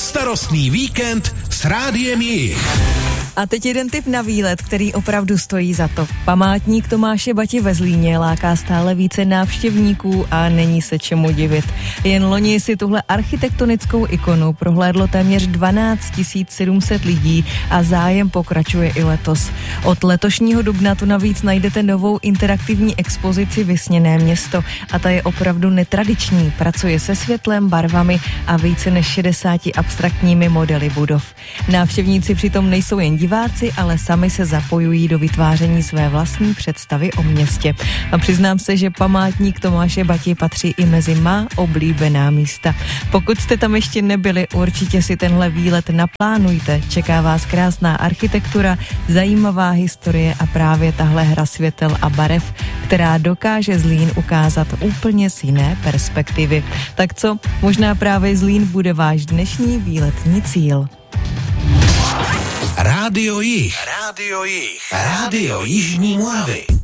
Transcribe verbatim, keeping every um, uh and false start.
Bezstarostný víkend s Rádiem Jich. A teď jeden tip na výlet, který opravdu stojí za to. Památník Tomáše Bati ve Zlíně láká stále více návštěvníků a není se čemu divit. Jen loni si tuhle architektonickou ikonu prohlédlo téměř dvanáct tisíc sedm set lidí a zájem pokračuje i letos. Od letošního dubna tu navíc najdete novou interaktivní expozici Vysněné město a ta je opravdu netradiční. Pracuje se světlem, barvami a více než šedesáti abstraktními modely budov. Návštěvníci přitom nejsou jen diváci, ale sami se zapojují do vytváření své vlastní představy o městě. A přiznám se, že památník Tomáše Bati patří i mezi má oblíbená místa. Pokud jste tam ještě nebyli, určitě si tenhle výlet naplánujte. Čeká vás krásná architektura, zajímavá historie a právě tahle hra světel a barev, která dokáže Zlín ukázat úplně z jiné perspektivy. Tak co? Možná právě Zlín bude váš dnešní výletní cíl. Rádio Jich. Rádio Jich. Rádio Jižní Moravy.